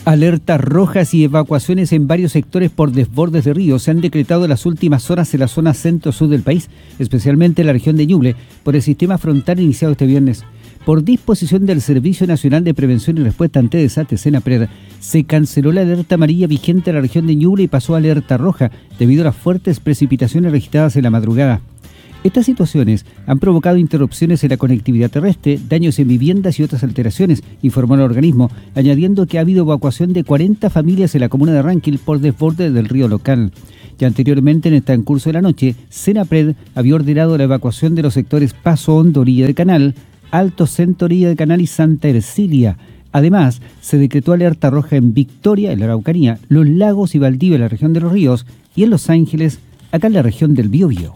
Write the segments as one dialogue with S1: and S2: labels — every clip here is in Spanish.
S1: Alertas rojas y evacuaciones en varios sectores por desbordes de ríos se han decretado en las últimas horas en la zona centro-sur del país, especialmente en la región de Ñuble, por el sistema frontal iniciado este viernes. Por disposición del Servicio Nacional de Prevención y Respuesta ante Desastres, SENAPRED, se canceló la alerta amarilla vigente en la región de Ñuble y pasó a alerta roja debido a las fuertes precipitaciones registradas en la madrugada. Estas situaciones han provocado interrupciones en la conectividad terrestre, daños en viviendas y otras alteraciones, informó el organismo, añadiendo que ha habido evacuación de 40 familias en la comuna de Ranquil por desborde del río local. Ya anteriormente, en el transcurso de la noche, SENAPRED había ordenado la evacuación de los sectores Paso Hondo, orilla de Canal, Alto Centro, orilla de Canal y Santa Ercilia. Además, se decretó alerta roja en Victoria, en la Araucanía, Los Lagos y Valdivia, en la región de Los Ríos, y en Los Ángeles, acá en la región del Biobío.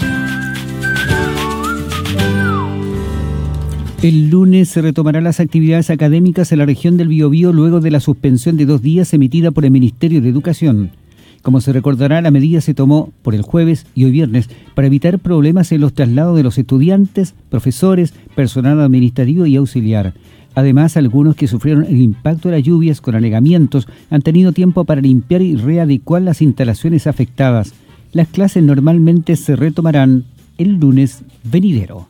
S1: El lunes se retomarán las actividades académicas en la región del Biobío luego de la suspensión de 2 días emitida por el Ministerio de Educación. Como se recordará, la medida se tomó por el jueves y hoy viernes para evitar problemas en los traslados de los estudiantes, profesores, personal administrativo y auxiliar. Además, algunos que sufrieron el impacto de las lluvias con anegamientos han tenido tiempo para limpiar y readecuar las instalaciones afectadas. Las clases normalmente se retomarán el lunes venidero.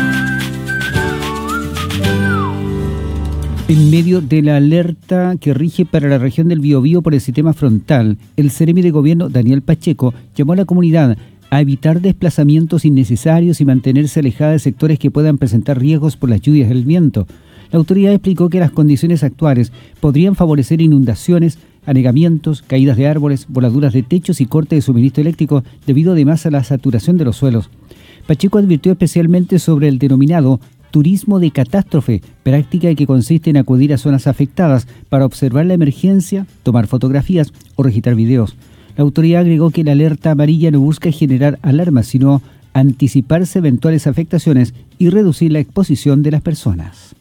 S1: En medio de la alerta que rige para la región del Biobío por el sistema frontal, el Seremi de Gobierno, Daniel Pacheco, llamó a la comunidad a evitar desplazamientos innecesarios y mantenerse alejada de sectores que puedan presentar riesgos por las lluvias y el viento. La autoridad explicó que las condiciones actuales podrían favorecer inundaciones, anegamientos, caídas de árboles, voladuras de techos y corte de suministro eléctrico debido además a la saturación de los suelos. Pacheco advirtió especialmente sobre el denominado turismo de catástrofe, práctica que consiste en acudir a zonas afectadas para observar la emergencia, tomar fotografías o registrar videos. La autoridad agregó que la alerta amarilla no busca generar alarma, sino anticiparse eventuales afectaciones y reducir la exposición de las personas.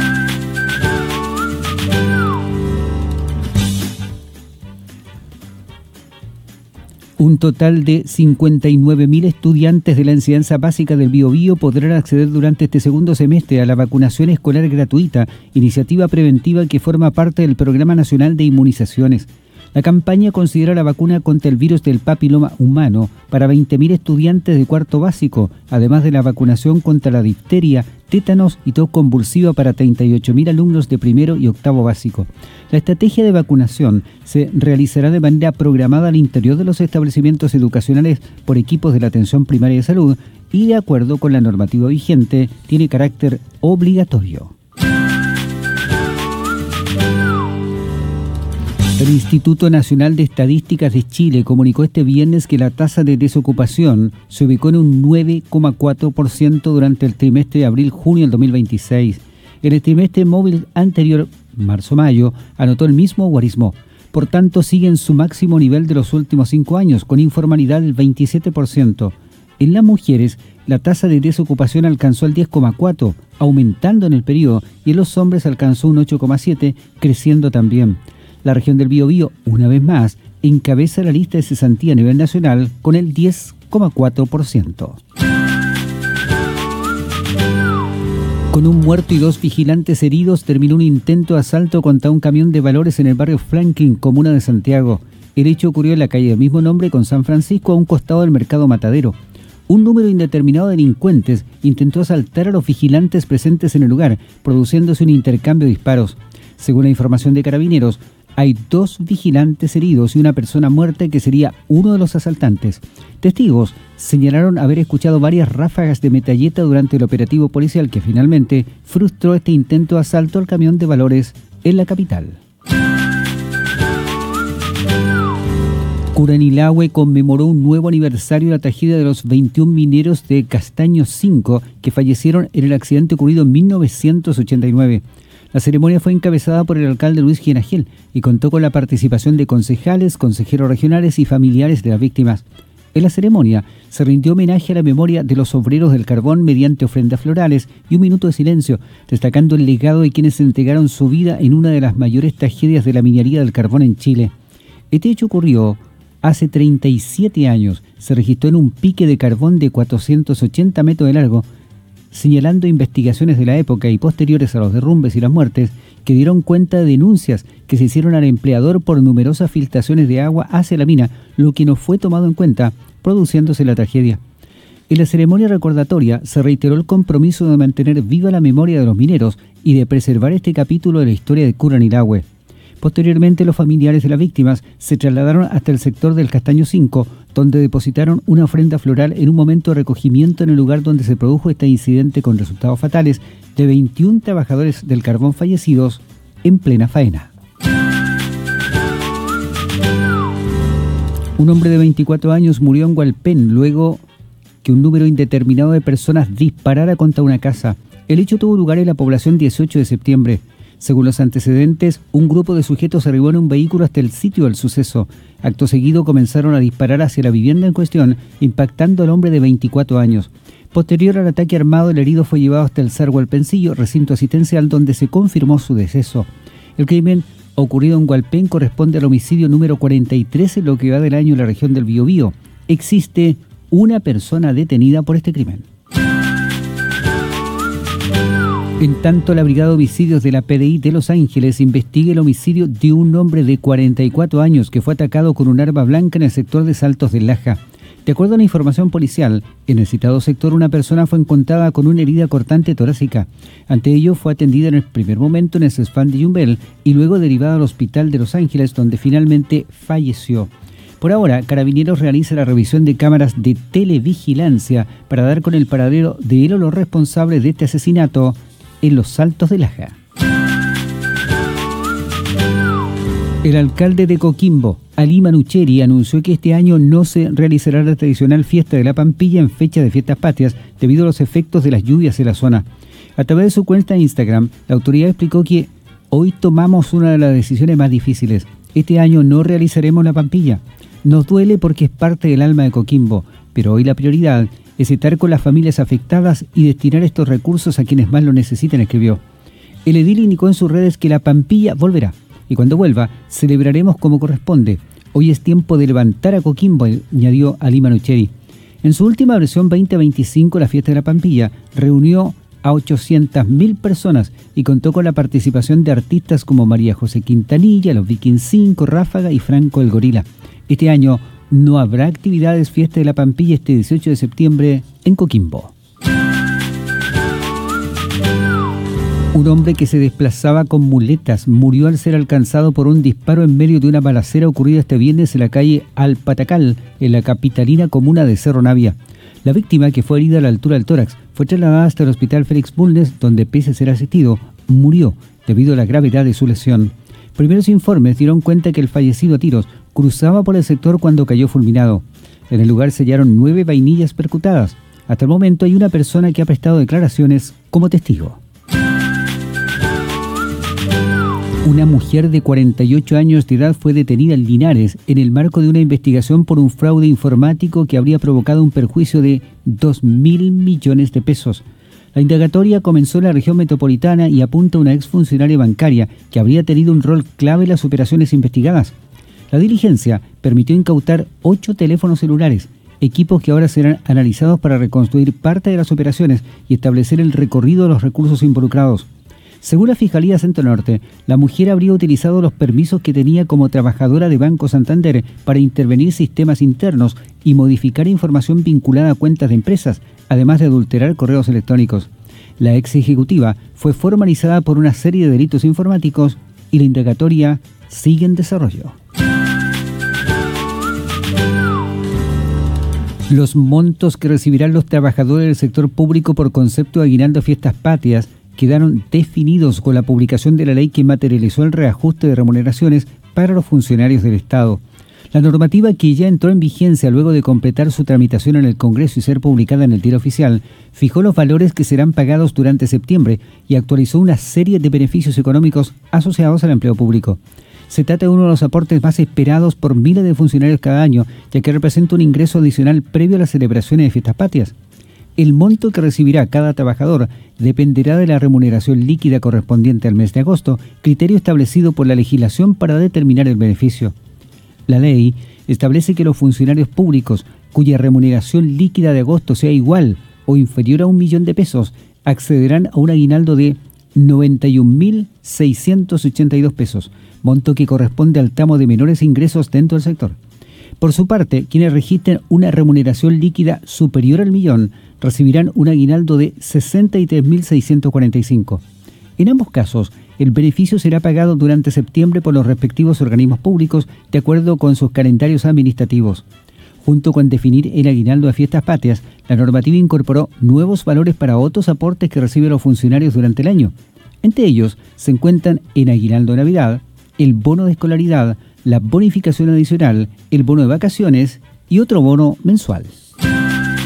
S1: Un total de 59.000 estudiantes de la enseñanza básica del Biobío podrán acceder durante este segundo semestre a la vacunación escolar gratuita, iniciativa preventiva que forma parte del Programa Nacional de Inmunizaciones. La campaña considera la vacuna contra el virus del papiloma humano para 20.000 estudiantes de cuarto básico, además de la vacunación contra la difteria, tétanos y tos convulsiva para 38.000 alumnos de primero y octavo básico. La estrategia de vacunación se realizará de manera programada al interior de los establecimientos educacionales por equipos de la atención primaria de salud y, de acuerdo con la normativa vigente, tiene carácter obligatorio. El Instituto Nacional de Estadísticas de Chile comunicó este viernes que la tasa de desocupación se ubicó en un 9,4% durante el trimestre de abril-junio del 2026. En el trimestre móvil anterior, marzo-mayo, anotó el mismo guarismo. Por tanto, sigue en su máximo nivel de los últimos 5 años, con informalidad del 27%. En las mujeres, la tasa de desocupación alcanzó el 10,4%, aumentando en el periodo, y en los hombres alcanzó un 8,7%, creciendo también. La región del Biobío, una vez más, encabeza la lista de cesantía a nivel nacional con el 10,4%. Con un muerto y 2 vigilantes heridos, terminó un intento de asalto contra un camión de valores en el barrio Franklin, comuna de Santiago. El hecho ocurrió en la calle del mismo nombre con San Francisco, a un costado del mercado Matadero. Un número indeterminado de delincuentes intentó asaltar a los vigilantes presentes en el lugar, produciéndose un intercambio de disparos. Según la información de Carabineros, hay 2 vigilantes heridos y una persona muerta que sería uno de los asaltantes. Testigos señalaron haber escuchado varias ráfagas de metralleta durante el operativo policial que finalmente frustró este intento de asalto al camión de valores en la capital. Curanilahue conmemoró un nuevo aniversario de la tragedia de los 21 mineros de Castaño 5 que fallecieron en el accidente ocurrido en 1989. La ceremonia fue encabezada por el alcalde Luis Ginagel y contó con la participación de concejales, consejeros regionales y familiares de las víctimas. En la ceremonia se rindió homenaje a la memoria de los obreros del carbón mediante ofrendas florales y un minuto de silencio, destacando el legado de quienes entregaron su vida en una de las mayores tragedias de la minería del carbón en Chile. Este hecho ocurrió hace 37 años. Se registró en un pique de carbón de 480 metros de largo, señalando investigaciones de la época y posteriores a los derrumbes y las muertes, que dieron cuenta de denuncias que se hicieron al empleador por numerosas filtraciones de agua hacia la mina, lo que no fue tomado en cuenta, produciéndose la tragedia. En la ceremonia recordatoria se reiteró el compromiso de mantener viva la memoria de los mineros y de preservar este capítulo de la historia de Curanilahue. Posteriormente, los familiares de las víctimas se trasladaron hasta el sector del Castaño 5, donde depositaron una ofrenda floral en un momento de recogimiento en el lugar donde se produjo este incidente con resultados fatales de 21 trabajadores del carbón fallecidos en plena faena. Un hombre de 24 años murió en Hualpén luego que un número indeterminado de personas disparara contra una casa. El hecho tuvo lugar en la población 18 de septiembre. Según los antecedentes, un grupo de sujetos arribó en un vehículo hasta el sitio del suceso. Acto seguido comenzaron a disparar hacia la vivienda en cuestión, impactando al hombre de 24 años. Posterior al ataque armado, el herido fue llevado hasta el SAR Hualpencillo, recinto asistencial, donde se confirmó su deceso. El crimen ocurrido en Hualpén corresponde al homicidio número 43 en lo que va del año en la región del Biobío. Existe una persona detenida por este crimen. En tanto, la Brigada de Homicidios de la PDI de Los Ángeles investiga el homicidio de un hombre de 44 años que fue atacado con un arma blanca en el sector de Saltos del Laja. De acuerdo a la información policial, en el citado sector una persona fue encontrada con una herida cortante torácica. Ante ello, fue atendida en el primer momento en el CESFAM de Yumbel y luego derivada al hospital de Los Ángeles, donde finalmente falleció. Por ahora, Carabineros realiza la revisión de cámaras de televigilancia para dar con el paradero de él o los responsables de este asesinato en los Saltos de Laja. El alcalde de Coquimbo, Ali Manucheri, anunció que este año no se realizará la tradicional fiesta de la Pampilla en fecha de fiestas patrias debido a los efectos de las lluvias en la zona. A través de su cuenta de Instagram, la autoridad explicó que hoy tomamos una de las decisiones más difíciles. Este año no realizaremos la Pampilla. Nos duele porque es parte del alma de Coquimbo, pero hoy la prioridad es estar con las familias afectadas y destinar estos recursos a quienes más lo necesitan, escribió. El edil indicó en sus redes que la Pampilla volverá y cuando vuelva celebraremos como corresponde. Hoy es tiempo de levantar a Coquimbo, añadió Ali Manucheri. En su última versión 2025, la fiesta de la Pampilla reunió a 800.000 personas y contó con la participación de artistas como María José Quintanilla, los Vikings 5, Ráfaga y Franco el Gorila. Este año no habrá actividades fiesta de la Pampilla este 18 de septiembre en Coquimbo. Un hombre que se desplazaba con muletas murió al ser alcanzado por un disparo en medio de una balacera ocurrida este viernes en la calle Alpatacal, en la capitalina comuna de Cerro Navia. La víctima, que fue herida a la altura del tórax, fue trasladada hasta el hospital Félix Bulnes, donde pese a ser asistido, murió debido a la gravedad de su lesión. Primeros informes dieron cuenta que el fallecido a tiros cruzaba por el sector cuando cayó fulminado. En el lugar se hallaron 9 vainillas percutadas. Hasta el momento hay una persona que ha prestado declaraciones como testigo. Una mujer de 48 años de edad fue detenida en Linares en el marco de una investigación por un fraude informático que habría provocado un perjuicio de 2.000 millones de pesos. La indagatoria comenzó en la región metropolitana y apunta a una exfuncionaria bancaria que habría tenido un rol clave en las operaciones investigadas. La diligencia permitió incautar 8 teléfonos celulares, equipos que ahora serán analizados para reconstruir parte de las operaciones y establecer el recorrido de los recursos involucrados. Según la Fiscalía Centro Norte, la mujer habría utilizado los permisos que tenía como trabajadora de Banco Santander para intervenir sistemas internos y modificar información vinculada a cuentas de empresas, además de adulterar correos electrónicos. La ex ejecutiva fue formalizada por una serie de delitos informáticos y la indagatoria sigue en desarrollo. Los montos que recibirán los trabajadores del sector público por concepto de aguinaldo fiestas patrias quedaron definidos con la publicación de la ley que materializó el reajuste de remuneraciones para los funcionarios del Estado. La normativa, que ya entró en vigencia luego de completar su tramitación en el Congreso y ser publicada en el Diario Oficial, fijó los valores que serán pagados durante septiembre y actualizó una serie de beneficios económicos asociados al empleo público. Se trata de uno de los aportes más esperados por miles de funcionarios cada año, ya que representa un ingreso adicional previo a las celebraciones de fiestas patrias. El monto que recibirá cada trabajador dependerá de la remuneración líquida correspondiente al mes de agosto, criterio establecido por la legislación para determinar el beneficio. La ley establece que los funcionarios públicos cuya remuneración líquida de agosto sea igual o inferior a 1 millón de pesos accederán a un aguinaldo de 91.682 pesos, monto que corresponde al tramo de menores ingresos dentro del sector. Por su parte, quienes registren una remuneración líquida superior al millón recibirán un aguinaldo de 63.645. En ambos casos, el beneficio será pagado durante septiembre por los respectivos organismos públicos de acuerdo con sus calendarios administrativos. Junto con definir el aguinaldo de fiestas patrias, la normativa incorporó nuevos valores para otros aportes que reciben los funcionarios durante el año. Entre ellos se encuentran el aguinaldo de Navidad, el bono de escolaridad, la bonificación adicional, el bono de vacaciones y otro bono mensual.